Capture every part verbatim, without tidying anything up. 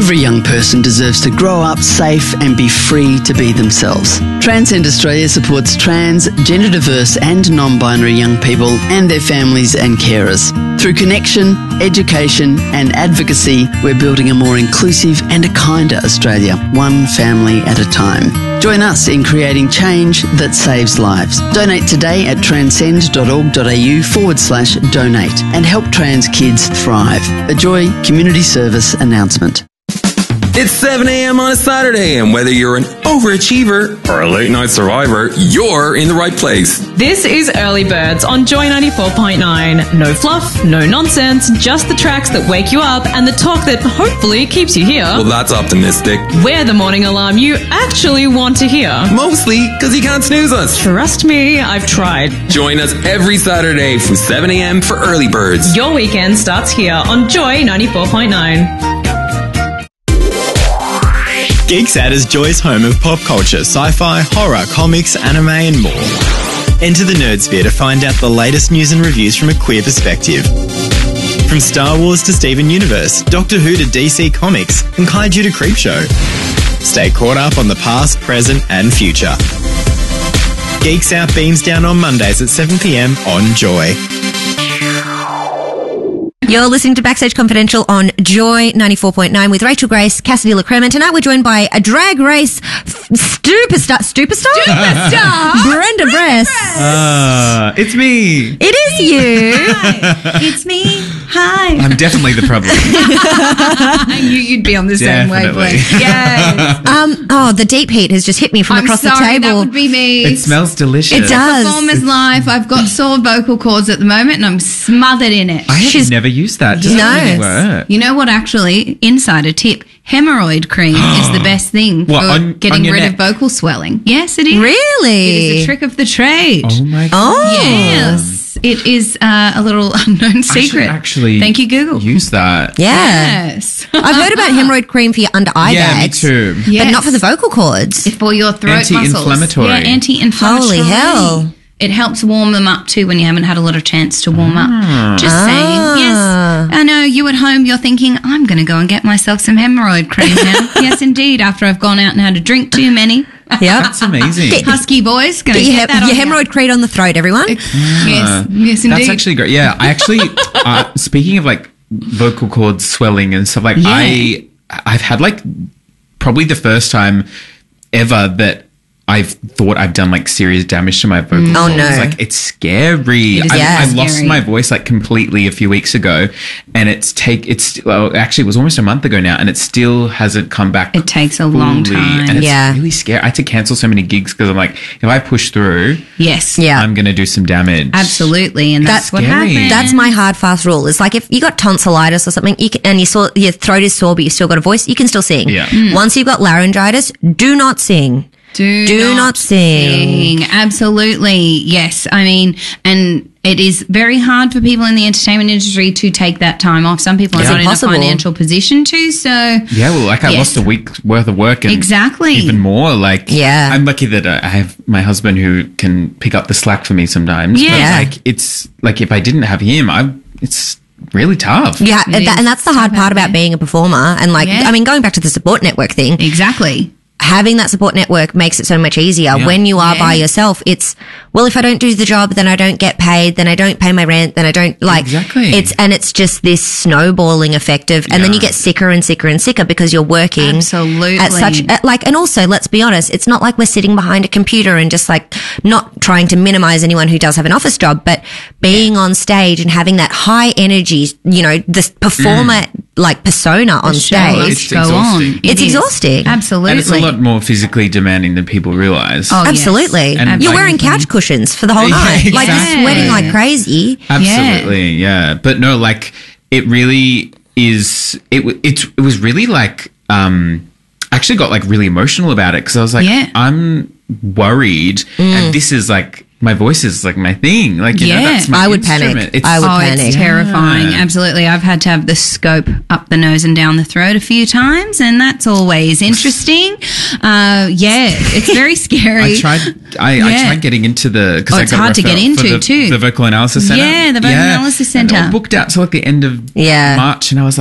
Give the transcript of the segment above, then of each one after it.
Every young person deserves to grow up safe and be free to be themselves. Transcend Australia supports trans, gender diverse and non-binary young people and their families and carers. Through connection, education and advocacy, we're building a more inclusive and a kinder Australia, one family at a time. Join us in creating change that saves lives. Donate today at transcend.org.au forward slash donate and help trans kids thrive. A Joy Community Service announcement. It's seven a.m. on a Saturday, and whether you're an overachiever or a late-night survivor, you're in the right place. This is Early Birds on Joy ninety-four point nine. No fluff, no nonsense, just the tracks that wake you up and the talk that hopefully keeps you here. Well, that's optimistic. We're the morning alarm you actually want to hear. Mostly because you can't snooze us. Trust me, I've tried. Join us every Saturday from seven a.m. for Early Birds. Your weekend starts here on Joy ninety-four point nine. GeekSat is Joy's home of pop culture, sci-fi, horror, comics, anime and more. Enter the Nerdsphere to find out the latest news and reviews from a queer perspective. From Star Wars to Steven Universe, Doctor Who to D C Comics, and Kaiju to Creepshow. Stay caught up on the past, present and future. GeekSat beams down on Mondays at seven p.m. on Joy. You're listening to Backstage Confidential on Joy ninety-four point nine with Rachel Grace, Cassidy LaCreme, and tonight we're joined by a drag race f- superstar, superstar? Superstar! Brenda Bress. Uh, it's me. It is you. Hi. It's me. Hi. I'm definitely the problem. I knew you'd be on the same Definitely. wavelength. Yes. Um, oh, the deep heat has just hit me from I'm across sorry, the table. that would be me. It smells delicious. It does. Performer's life. I've got sore vocal cords at the moment and I'm smothered in it. I have She's- never used that. Does No. it really work? You know what, actually, insider tip, hemorrhoid cream is the best thing What, for on- getting on your rid neck? of vocal swelling. Yes, it is. Really? It is a trick of the trade. Oh my god. Oh. Yes. It is uh, a little unknown I should secret. actually Thank you, Google. use that. Yeah. Yes. I've heard about hemorrhoid cream for your under eye Yeah, me bags. too. But Yes. not for the vocal cords. For your throat muscles. Anti-inflammatory. Yeah, anti-inflammatory. Holy hell. It helps warm them up too when you haven't had a lot of chance to warm Ah. up. Just Ah. saying. Yes. I know you at home, you're thinking, I'm going to go and get myself some hemorrhoid cream now. Yes, indeed, after I've gone out and had a drink too many. Yep. That's amazing. Husky boys, going to Get get, your, that your on you. hemorrhoid cream on the throat, everyone. Yes, yes, indeed. That's actually great. Yeah, I actually, uh, speaking of like vocal cord swelling and stuff, like Yeah. I, I've had like probably the first time ever that I've thought I've done like serious damage to my vocal cords. Oh, no. Like it's scary. It is I, yeah. I lost scary. my voice like completely a few weeks ago, and it's take it's well, actually it was almost a month ago now, and it still hasn't come back. It takes a long fully, time. and it's Yeah. really scary. I had to cancel so many gigs because I'm like, if I push through, Yes. Yeah. I'm going to do some damage. Absolutely. And that's, That's what scary. happened. That's my hard fast rule. It's like if you got tonsillitis or something, you can, and you saw your throat is sore, but you still got a voice, you can still sing. Yeah. Hmm. Once you've got laryngitis, do not sing. Do, Do not sing. sing. Absolutely. Yes. I mean, and it is very hard for people in the entertainment industry to take that time off. Some people are It's not impossible. in a financial position to, so. Yeah, well, like I Yes. lost a week's worth of work, and Exactly. even more. Like, Yeah. I'm lucky that I have my husband who can pick up the slack for me sometimes. Yeah. But, Yeah. like it's like if I didn't have him, I it's really tough. Yeah, It that, is and that's the hard tough part out about there. being a performer. And like, Yeah. I mean, going back to the support network thing, Exactly. having that support network makes it so much easier. Yeah. When you are Yeah. by yourself, it's, well, if I don't do the job, then I don't get paid, then I don't pay my rent, then I don't, like, Exactly. it's, and it's just this snowballing effect of, and then you Yeah. get sicker and sicker and sicker because you're working Absolutely. at such, at like, and also, let's be honest, it's not like we're sitting behind a computer and just like, not trying to minimize anyone who does have an office job, but being on stage and having that high energy, you know, the performer, like, persona on The show stage. must It's go exhausting. on. It's It is. exhausting. Absolutely. And it's a lot more physically demanding than people realize. Oh, yes. Absolutely. And You're like- wearing couch cushions for the whole Yeah, night. Like you're exactly. sweating like crazy. Absolutely, yeah. But no, like it really is. It w- it it was really like um. I actually got like really emotional about it because I was like, Yeah. I'm worried, and this is like my voice is like my thing. Like you Yeah. know, that's my I would panic. instrument. It's, I would oh, panic. it's terrifying. Yeah. Absolutely. I've had to have the scope up the nose and down the throat a few times, and that's always interesting. Uh, yeah, it's very scary. I tried. I, I Yeah. tried getting into the. Cause Oh, I it's got a hard to get referral for into the, too. The vocal analysis center. Yeah, the vocal analysis And center. I booked out till like the end of Yeah. March, and I was like,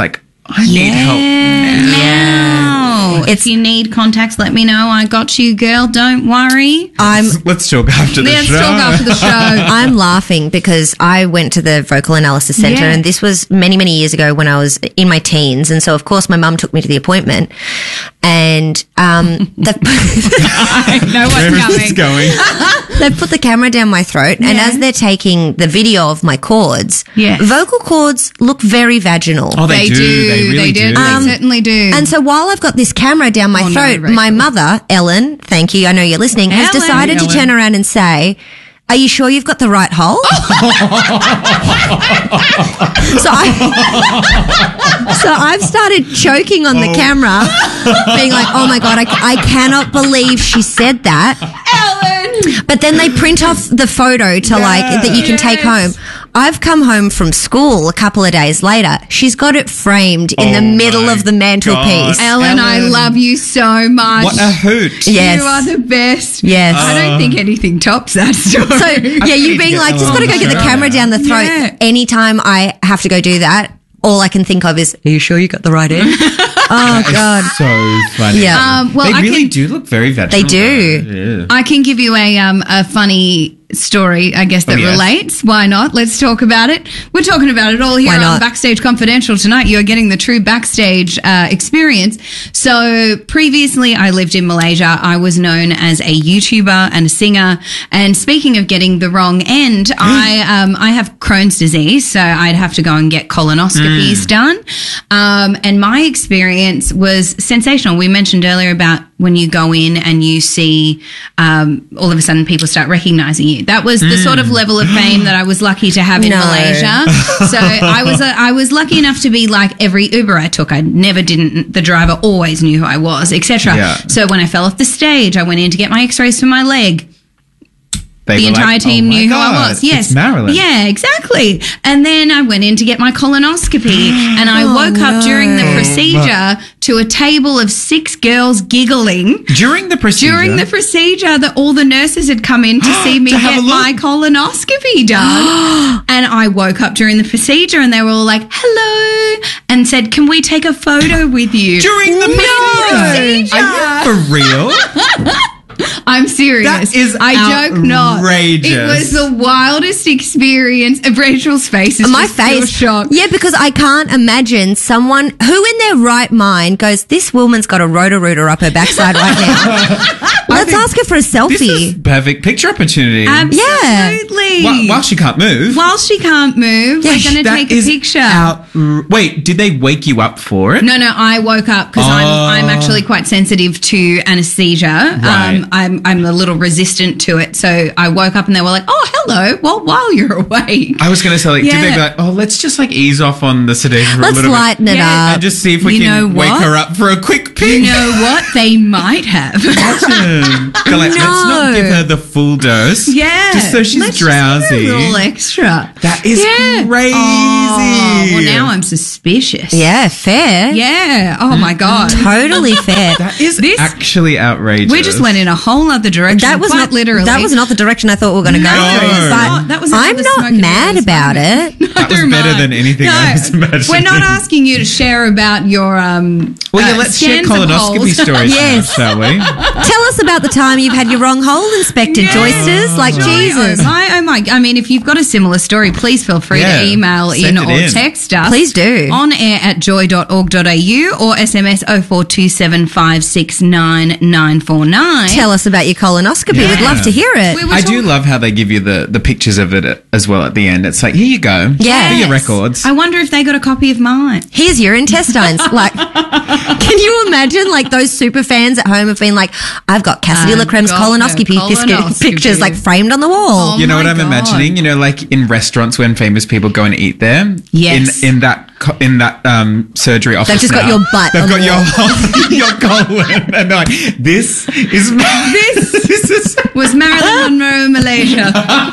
I need help now. Now. If you need contacts, let me know. I got you, girl. Don't worry. I'm Let's talk after the Let's show. talk after the show. I'm laughing because I went to the Vocal Analysis Centre Yeah. and this was many, many years ago when I was in my teens. And so, of course, my mum took me to the appointment and um, the, I know what's Where is coming. this going? they put the camera down my throat and Yeah. as they're taking the video of my cords, Yes. vocal cords look very vaginal. Oh, they, They do. do. They really do. do. They certainly do. And so while I've got this camera down my Oh, no, throat, Rachel. my mother, Ellen, thank you, I know you're listening, has Ellen. decided Hey, to Ellen. turn around and say, are you sure you've got the right hole? so, I, so I've started choking on the camera, being like, oh my God, I, I cannot believe she said that. Ellen! But then they print off the photo to like, that you can take home. Yes. I've come home from school a couple of days later. She's got it framed in the Oh middle my of the mantelpiece. God. Ellen, I Ellen. love you so much. What a hoot. Yes. You are the best. Yes. I don't think anything tops that story. So yeah, you being get like, just Ellen got to on go get the the show. camera down the throat. Yeah. Anytime I have to go do that, all I can think of is, are you sure you got the right end? Oh God. So funny. Yeah. Um, well, they I really can- do look very vaginal. They do. though. Yeah. I can give you a um a funny story, I guess, that Oh, yes. relates. Why not? Let's talk about it. We're talking about it all here Why on not? Backstage Confidential tonight. You're getting the true backstage uh, experience. So previously, I lived in Malaysia. I was known as a YouTuber and a singer. And speaking of getting the wrong end, I um I have Crohn's disease, so I'd have to go and get colonoscopies done. Um, and my experience was sensational. We mentioned earlier about when you go in and you see um, all of a sudden people start recognizing you. That was the sort of level of fame that I was lucky to have in No. Malaysia. So I was a, I was lucky enough to be like every Uber I took. I never didn't. The driver always knew who I was, et cetera. Yeah. So when I fell off the stage, I went in to get my X-rays for my leg. They The were entire like, team oh my knew who I God, was. Yes. It's Marilyn. Yeah, exactly. And then I went in to get my colonoscopy and I Oh, woke up during the no. procedure to a table of six girls giggling. During the procedure. During the procedure, that all the nurses had come in to see me To have get a look. my colonoscopy done. And I woke up during the procedure and they were all like, hello, and said, can we take a photo with you? During the procedure. procedure. Are you for real? I'm serious. That is I joke not. outrageous. It was the wildest experience. Of Rachel's face is My just pure face. shock. Yeah, because I can't imagine someone who in their right mind goes, this woman's got a roto-rooter up her backside right now. Let's think ask her for a This selfie. is perfect picture opportunity. Absolutely. While, while she can't move. While she can't move, Yeah, we're going to That take a is picture. out- Wait, did they wake you up for it? No, no, I woke up because Oh. I'm I'm actually quite sensitive to anesthesia. Right. Um, I'm I'm a little resistant to it, so I woke up and they were like, "Oh, hello." Well, while you're awake, I was going to say, like, did they be Yeah. like, oh, let's just like ease off on the sedation for Let's a little lighten bit. it Yeah. up. And just see if we You know can wake what? her up for a quick peek. you know what they might have. Imagine. They're like, let's not No. give her the full dose. Yeah, Just so she's Let's just give her drowsy. a little extra. That is Yeah. crazy. Oh, well, now I'm suspicious. Yeah, fair. Yeah. Oh my god. Totally fair. That is This- actually outrageous. We just went in a whole other direction. That was quite not literally. That was not the direction I thought we were going to No, go. that through, was but not- that was I'm another not smoke and mad mirrors about moment. it. That was Neither am better I. than anything no, I was imagining. We're not asking you to share about your um. Well, yeah, uh, let's share scans of colonoscopy holes. stories, Yes. now, shall we? Tell us about the time you've had your wrong hole inspected, Yeah. Joysters. Like, Joy, Jesus. Oh my, oh my. I mean, if you've got a similar story, please feel free Yeah, to email send in it or in. text us. Please do. On air at joy dot org dot a u or S M S oh four two seven five six nine nine four nine. Tell us about your colonoscopy. We'd Yeah. love to hear it. We were I do talking- love how they give you the, the pictures of it as well at the end. It's like, here you go. Yes. For your records. I wonder if they got a copy of mine. Here's your intestines. Like, can you imagine, like, those super fans at home have been like, I've got Cassidy I've LaCreme's got colonoscopy, her biscuit colonoscopy. pictures, like, framed on the wall. Oh You know my what I'm God. imagining? You know, like in restaurants when famous people go and eat there. Yes. In in that co- in that um, surgery office. They've just got now, your butt They've on got the your wall. whole, your colon, and they're like, this is this this is. Was Marilyn Monroe Malaysia?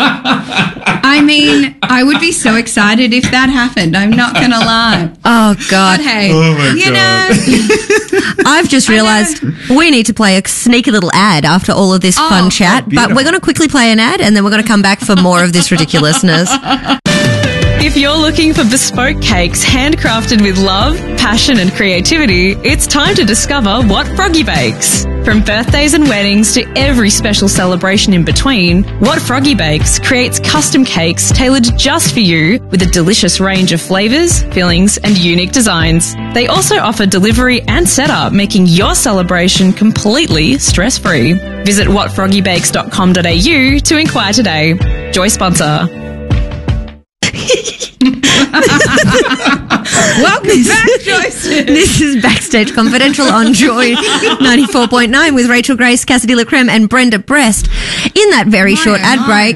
I mean, I would be so excited if that happened. I'm not going to lie. Oh, God. But hey, Oh my you God. know, I've just realised we need to play a sneaky little ad after all of this Oh, fun chat, but beautiful. we're going to quickly play an ad and then we're going to come back for more of this ridiculousness. If you're looking for bespoke cakes handcrafted with love, passion and creativity, it's time to discover What Froggy Bakes. From birthdays and weddings to every special celebration in between, What Froggy Bakes creates custom cakes tailored just for you with a delicious range of flavours, fillings and unique designs. They also offer delivery and setup, making your celebration completely stress-free. Visit what froggy bakes dot com dot a u to inquire today. Joy sponsor. Welcome back, Joyce. This is Backstage Confidential on Joy ninety-four point nine with Rachel Grace, Cassidy LaCreme and Brenda Brest. In that very My short oh ad my. break,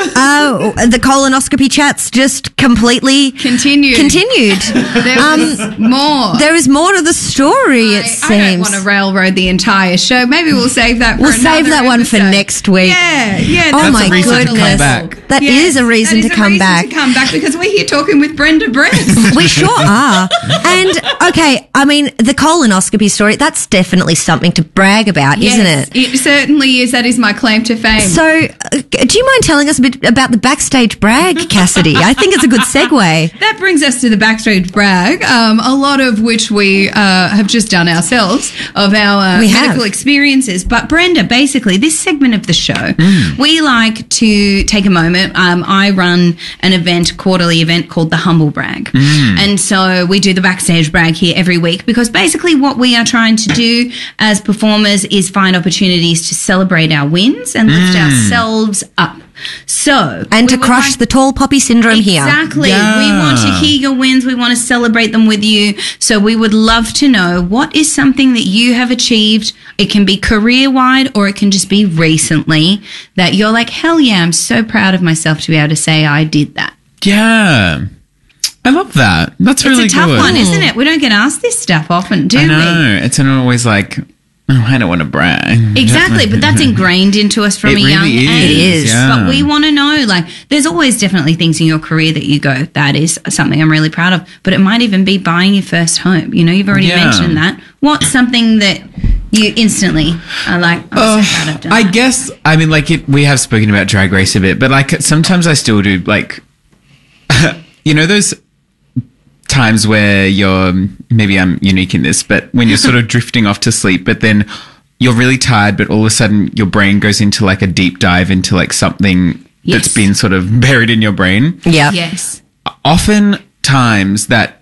uh, the colonoscopy chats just completely Continued. continued. There was more. There is more to the story, it I, seems. I don't want to railroad the entire show. Maybe we'll save that for We'll save another that one for episode. next week. Yeah, yeah. Oh that's my a reason to come goodness. back. That is Yes, a reason that is to a come reason back. to come back because we're here talking with Brenda Brest. We sure are. And okay, I mean, the colonoscopy story, that's definitely something to brag about, isn't it? It certainly is. That is my claim to fame. So, uh, do you mind telling us a bit about the backstage brag, Cassidy? I think it's a good segue. That brings us to the backstage brag, um, a lot of which we uh, have just done ourselves of our uh, We have. medical experiences. But Brenda, basically, this segment of the show, Mm. we like to take a moment. Um, I run an event, quarterly event called the Humble Brag. Mm. And so we do the backstage brag here every week because basically what we are trying to do as performers is find opportunities to celebrate our wins and lift ourselves up. So, And we to would crush like- the tall poppy syndrome here. Exactly. Yeah. We want to hear your wins. We want to celebrate them with you. So we would love to know what is something that you have achieved. It can be career wide or it can just be recently that you're like, hell yeah, I'm so proud of myself to be able to say I did that. Yeah. I love that. That's really it's a tough good. one, isn't it? We don't get asked this stuff often, do I we? know. It's always like, oh, I don't want to brag. Exactly, but that's ingrained into us from It a young really is, age. It is. yeah. But we want to know, like, there's always definitely things in your career that you go, that is something I'm really proud of. But it might even be buying your first home. You know, you've already Yeah. mentioned that. What's something that you instantly are like, I'm so proud of done I that. guess, I mean, like, it, we have spoken about Drag Race a bit, but, like, sometimes I still do, like, you know, those times where you're, maybe I'm unique in this, but when you're sort of drifting off to sleep, but then you're really tired, but all of a sudden your brain goes into, like, a deep dive into, like, something Yes. that's been sort of buried in your brain. Yeah. Yes. Oftentimes that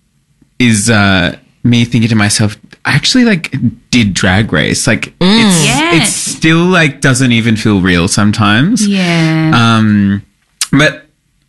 is uh, me thinking to myself, I actually like did Drag Race. Like it's Yes. it's still like doesn't even feel real sometimes. Yeah. Um, but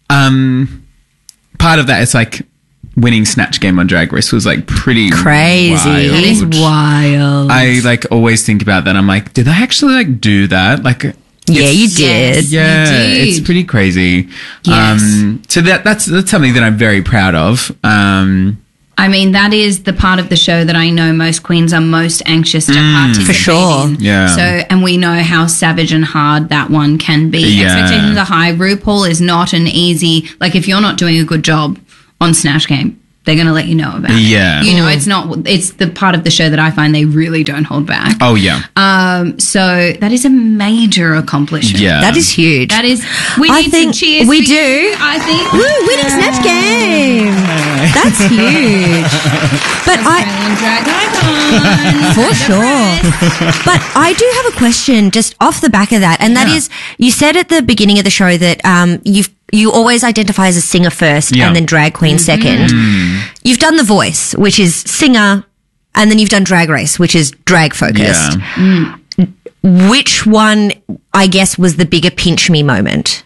um, part of that is like winning Snatch Game on Drag Race was like pretty Crazy. wild. That is wild. I like always think about that. I'm like, did I actually like do that? Like, Yeah, you Yes. did. yeah, did. it's pretty crazy. Yes. Um, so that that's that's something that I'm very proud of. Um, I mean, that is the part of the show that I know most queens are most anxious to participate For sure. in. Yeah. So, and we know how savage and hard that one can be. Yeah. Expectations are high. RuPaul is not an easy, like if you're not doing a good job on Snatch Game, they're going to let you know about it. Yeah. You know, it's not, it's the part of the show that I find they really don't hold back. oh yeah, Um, so that is a major accomplishment. yeah. That is huge. That is, we I need think some cheers. we for do. you, I think. Woo, winning Snatch Game. That's huge. But I, Australian drag icon. for sure. But I do have a question just off the back of that. And that Yeah. is, you said at the beginning of the show that um, you've you always identify as a singer first Yeah. and then drag queen second. You've done The Voice, which is singer, and then you've done Drag Race, which is drag focused. Yeah. Which one, I guess, was the bigger pinch me moment?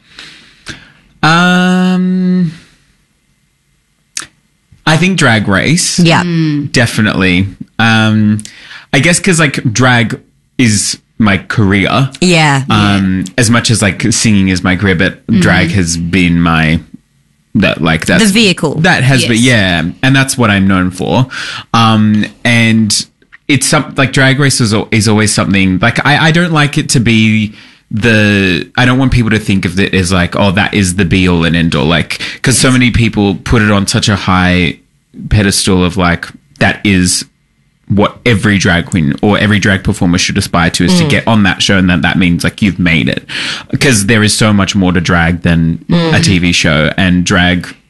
Um, I think Drag Race. Yeah. Definitely. Um, I guess because like drag is my career. Yeah. Um, as much as like singing is my career, but drag has been my that like that's The vehicle. that has Yes. been yeah, and that's what I'm known for. Um, and it's some like Drag Race is al- is always something like I I don't like it to be the I don't want people to think of it as like oh that is the be all and end all like because so many people put it on such a high pedestal of like that is what every drag queen or every drag performer should aspire to is Mm. to get on that show and that that means like you've made it because there is so much more to drag than Mm. a T V show and drag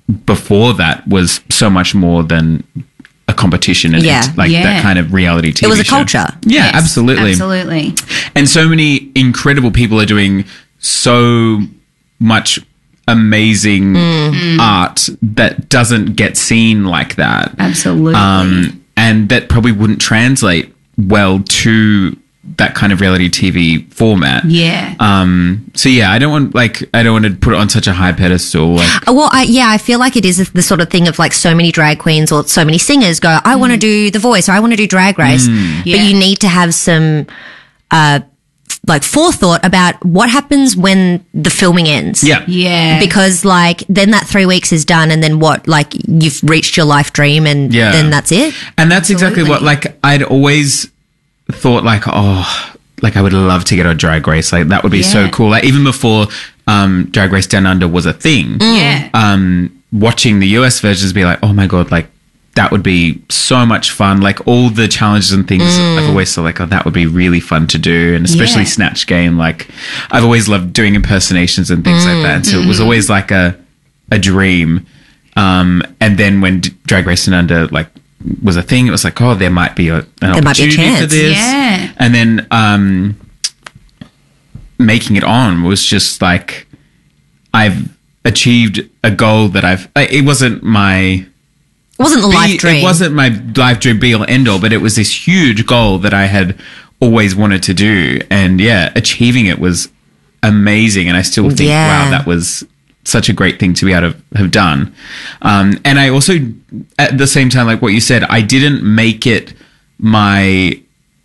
before that was so much more than a competition and Yeah. it's like Yeah. that kind of reality T V It was a show. culture. Yeah, Yes, absolutely. Absolutely. And so many incredible people are doing so much amazing Mm. art that doesn't get seen like that. Absolutely. Um, and that probably wouldn't translate well to that kind of reality T V format. Yeah. Um, so yeah, I don't want like I don't want to put it on such a high pedestal. Like, Uh, Well, I, yeah, I feel like it is the sort of thing of like so many drag queens or so many singers go, I want to do The Voice or I want to do Drag Race. But Yeah. you need to have some, uh, like forethought about what happens when the filming ends. yeah, Yeah. Because like then that three weeks is done and then what? Like you've reached your life dream and Yeah. then that's it. and that's exactly what Absolutely. like I'd always thought like oh like I would love to get on Drag Race, like that would be so Yeah. cool. Like even before um, Drag Race Down Under was a thing. yeah. um, watching the U S versions be like, oh my God, like that would be so much fun. Like all the challenges and things I've always thought like, oh, that would be really fun to do. And especially Yeah. Snatch Game. Like I've always loved doing impersonations and things like that. And so it was always like a, a dream. Um, and then when D- Drag Race Down Under like was a thing, it was like, oh, there might be a, an There might be a opportunity for chance. this. Yeah. And then, um, making it on was just like, I've achieved a goal that I've, like, it wasn't my, It wasn't the life be- dream. It wasn't my life dream be all end all, but it was this huge goal that I had always wanted to do. And yeah, achieving it was amazing. And I still think, Yeah. wow, that was such a great thing to be able to have done. Um, and I also, at the same time, like what you said, I didn't make it my,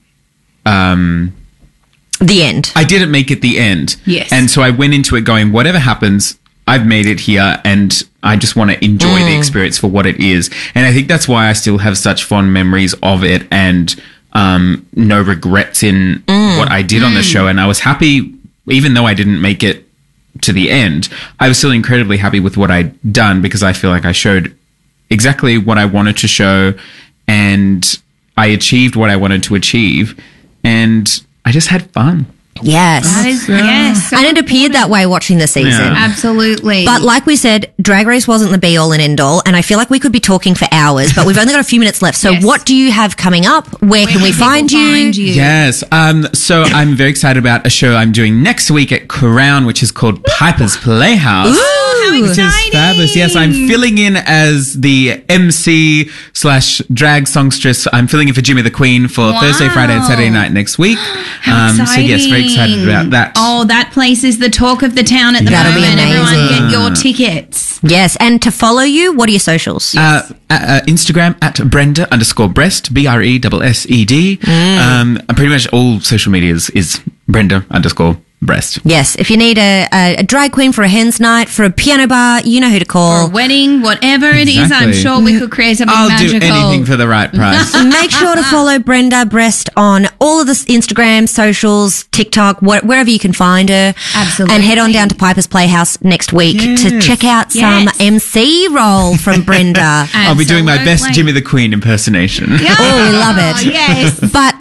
um, the end. I didn't make it the end. Yes. And so I went into it going, whatever happens, I've made it here and I just want to enjoy Mm. the experience for what it is. And I think that's why I still have such fond memories of it and um, no regrets in Mm. what I did on the show. And I was happy, even though I didn't make it to the end, I was still incredibly happy with what I'd done because I feel like I showed exactly what I wanted to show and I achieved what I wanted to achieve. And I just had fun. Yes. That is, yes. and it appeared that way watching the season. Yeah. Absolutely. But like we said, Drag Race wasn't the be all and end all, and I feel like we could be talking for hours, but we've only got a few minutes left. So Yes. what do you have coming up? Where, can we people find you? find you? Yes. Um, so I'm very excited about a show I'm doing next week at Crown, which is called Piper's Playhouse. how Which is exciting. fabulous. Yes, I'm filling in as the M C slash drag songstress. I'm filling in for Jimmy the Queen for Wow. Thursday, Friday, and Saturday night next week. How Um, so yes, very excited exciting. about that. Oh, that place is the talk of the town at the That'll be moment. Everyone amazing. get your tickets. Yes, and to follow you, what are your socials? Uh, uh, uh, Instagram at Brenda underscore breast, B R E S S E D. Mm. Um, and pretty much all social medias is Brenda underscore breast. Yes, if you need a, a, a drag queen for a hen's night, for a piano bar, you know who to Or a call. wedding, whatever it is, I'm Exactly. sure we could create something I'll magical. do anything for the right price. Make sure to follow Brenda Breast on all of the Instagram, socials, TikTok, wh- wherever you can find her. Absolutely. And head on down to Piper's Playhouse next week to Yes. check out some Yes. M C role from Brenda. I'll be doing my best Absolutely. Jimmy the Queen impersonation. Oh, we love it. Yes. But